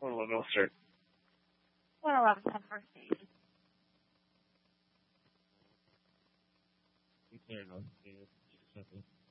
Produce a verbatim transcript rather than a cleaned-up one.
one eleven will start. one eleven ten first stage. Declare no. Okay, just a second.